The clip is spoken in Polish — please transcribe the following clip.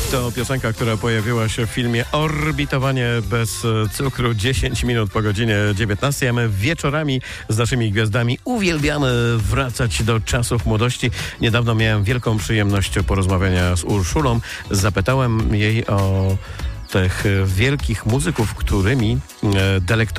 To piosenka, która pojawiła się w filmie Orbitowanie bez cukru, 10 minut po godzinie 19. A my wieczorami z naszymi gwiazdami uwielbiamy wracać do czasów młodości. Niedawno miałem wielką przyjemność porozmawiania z Urszulą. Zapytałem jej o tych wielkich muzyków, którymi delektował